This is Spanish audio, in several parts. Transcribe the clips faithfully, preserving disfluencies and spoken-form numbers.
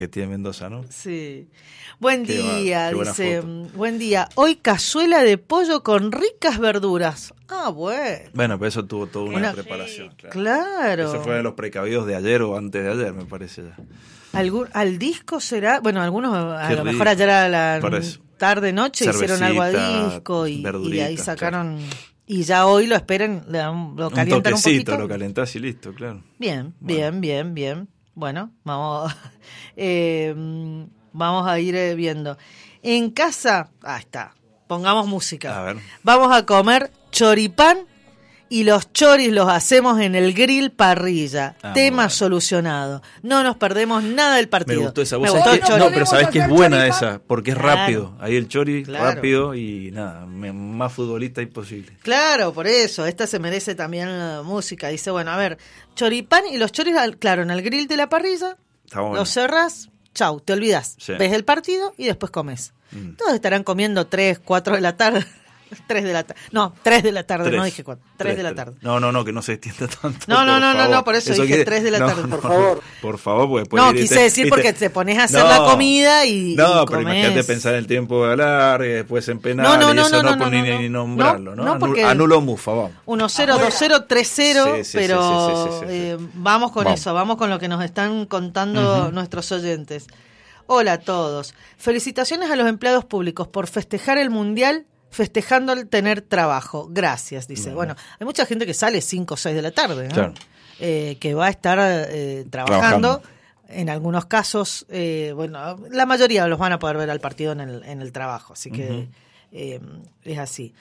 que tiene Mendoza, ¿no? Sí. Buen Qué día, va, qué buena dice. foto. Buen día. Hoy cazuela de pollo con ricas verduras. Ah, bueno. Bueno, pero eso tuvo toda una Una- preparación. Claro. Claro. Eso fue de los precavidos de ayer o antes de ayer, me parece ya. ¿Algún, ¿Al disco será? Bueno, algunos a Qué lo rico. mejor ayer a la Por eso. tarde, noche hicieron algo a Cervecita, disco y, y de ahí verduritas, sacaron. Y ya hoy lo esperen, le dan- lo Un calientan un, toquecito, poquito. lo calentás y listo, claro. Bien, Bueno. bien, bien, bien. Bueno, vamos, eh, vamos a ir eh, viendo. En casa, ah, está, pongamos música. A ver. Vamos a comer choripán y los choris los hacemos en el grill parrilla. Ah, Tema bueno. solucionado. No nos perdemos nada del Me partido. gustó esa Me voz. gustó el No, chori. pero sabés que es buena esa, porque es Claro. rápido. Ahí el chori, Claro. rápido y nada, me- más futbolista imposible. Claro, por eso, esta se merece también la música. Dice, bueno, a ver, choripán y los choris, al- claro, en el grill de la parrilla, Está bueno. los cerrás, chau, te olvidás. Sí. Ves el partido y después comes. Mm. Todos estarán comiendo tres, cuatro de la tarde. tres de la tarde. No, tres de la tarde, Tres. no dije cuatro. tres de la tarde. No, no, no, que no se extienda tanto. No, no, por no, no, favor. no, por eso dije quiere- tres de la no, tarde, no, por no, favor. Por favor, porque después No, viste- quise decir viste- porque te pones a hacer No. la comida y No, y pero comés. imagínate pensar en el tiempo de alargue, después en penal, No, no, y no, eso no, no, no, por no, ni, no. ni nombrarlo, ¿no? No, Anu- porque- Anulo Mufa, vamos. uno cero, dos cero, tres cero, Sí, sí, sí, pero sí, sí, sí, sí. eh, vamos con Vamos. eso, vamos con lo que nos están contando Ujú. nuestros oyentes. Hola a todos. Felicitaciones a los empleados públicos por festejar el Mundial, festejando el tener trabajo. Gracias, dice. Bueno, Bueno. hay mucha gente que sale cinco o seis de la tarde, ¿no? Claro. Eh, que va a estar eh, trabajando. Trabajando. En algunos casos, eh, bueno, la mayoría los van a poder ver al partido en el, en el trabajo, así que Ujú. eh, es así.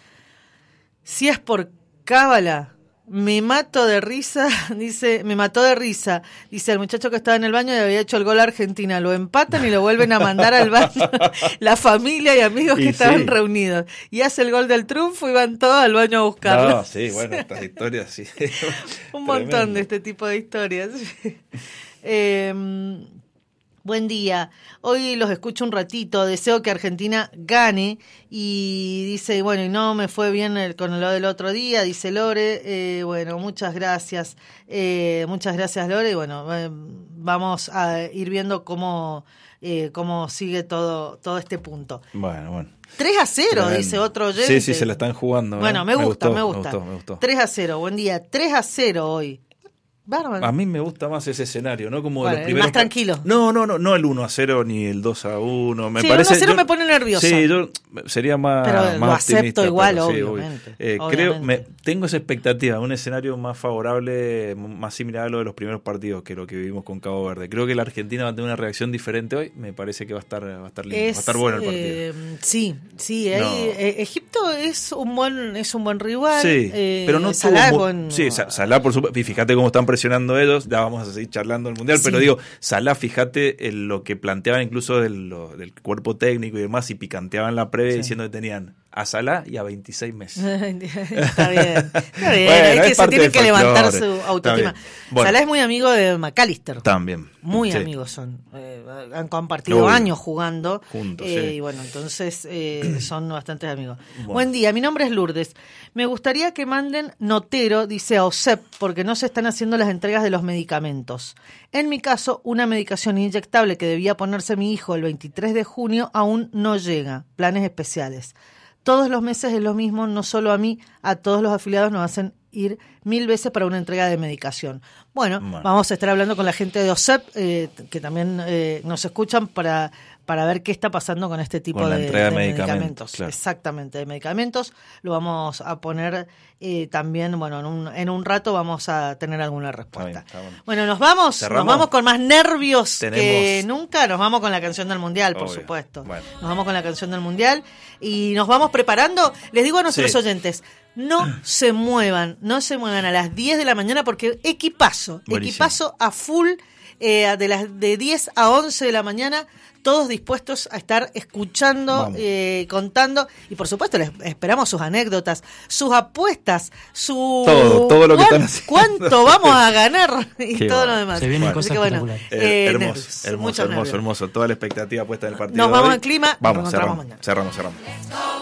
Si es por cábala, me mato de risa, dice, me mató de risa, dice el muchacho que estaba en el baño y había hecho el gol a Argentina, lo empatan y lo vuelven a mandar al baño, la familia y amigos que Y estaban sí. reunidos, y hace el gol del triunfo y van todos al baño a buscarlo. No, sí, bueno, estas historias sí. Un montón Tremendo. de este tipo de historias. Eh, buen día. Hoy los escucho un ratito. Deseo que Argentina gane. Y dice, bueno, y no me fue bien el- con lo del otro día, dice Lore. Eh, bueno, muchas gracias. Eh, muchas gracias, Lore. Y bueno, eh, vamos a ir viendo cómo, eh, cómo sigue todo, todo este punto. Bueno, bueno. tres a cero, Tremendo. dice otro oyente. Sí, sí, se la están jugando. ¿eh? Bueno, me gusta, gustó, me gusta. Me gustó, me gustó. tres a cero, buen día. tres a cero hoy. Bárbaro. A mí me gusta más ese escenario, ¿no? Como Bueno, los el primeros más tranquilo. No, no, no, no el uno a cero ni el dos a uno. Me Sí, parece, el uno a cero yo- me pone nerviosa. Sí, yo sería más, Pero más lo acepto optimista, igual, pero sí, obviamente, obvio. Eh, creo, obviamente. me, tengo esa expectativa, un escenario más favorable, más similar a lo de los primeros partidos que lo que vivimos con Cabo Verde. Creo que la Argentina va a tener una reacción diferente hoy. Me parece que va a estar, va a estar lindo, Es, va a estar bueno el partido. eh, sí, sí. ahí, No. eh, Egipto es un buen, es un buen rival. Sí, eh, pero no Salah es tuvo mu- buen- Sí, Sa- Salah, por supuesto. Y fíjate cómo están presionando ellos. Ya vamos a seguir charlando del Mundial. Sí. Pero digo, Salah, fíjate en lo que planteaban incluso del, lo- del cuerpo técnico y demás. Y picanteaban la previa Sí. diciendo que tenían a Salah y a veintiséis meses. Está bien, está bien. Bueno, es que es se parte tiene del que levantar folclore. su Está autoestima. bien. Bueno. Salah es muy amigo de McAllister. También. Muy Sí. amigos son. Eh, han compartido Obvio. años jugando. Juntos, eh, sí. Y bueno, entonces eh, son bastantes amigos. Bueno. Buen día, mi nombre es Lourdes. Me gustaría que manden notero, dice a O S E P, porque no se están haciendo las entregas de los medicamentos. En mi caso, una medicación inyectable que debía ponerse mi hijo el veintitrés de junio aún no llega. Planes especiales. Todos los meses es lo mismo, no solo a mí, a todos los afiliados nos hacen ir mil veces para una entrega de medicación. Bueno, Bueno. vamos a estar hablando con la gente de O S E P, eh, que también eh, nos escuchan para, para ver qué está pasando con este tipo Con la de, entrega de de medicamentos, medicamentos. claro. Exactamente, de medicamentos. Lo vamos a poner eh, también, bueno, en un, en un rato vamos a tener alguna respuesta. Está bien, está bueno. Bueno, nos vamos, ¿Cerramos? nos vamos con más nervios que Tenemos- nunca. Nos vamos con la canción del Mundial, por Obvio. supuesto. Bueno. Nos vamos con la canción del Mundial y nos vamos preparando. Les digo a nuestros Sí. oyentes, no se muevan, no se muevan a las diez de la mañana porque equipazo, Buenísimo. equipazo a full, eh, de las de diez a once de la mañana, todos dispuestos a estar escuchando, Vamos. eh, contando y por supuesto les esperamos sus anécdotas, sus apuestas, su Todo, todo lo que cuán- están haciendo. cuánto vamos a ganar y Qué todo lo bárbaro. demás. Se vienen Bueno. cosas Así que bueno, espectaculares. Eh, eh, hermoso, nervios, hermoso, muchos hermoso, nervios. hermoso. Toda la expectativa puesta en el partido. Nos de vamos hoy. al clima, nos Vamos, encontramos cerramos, mañana. cerramos, cerramos.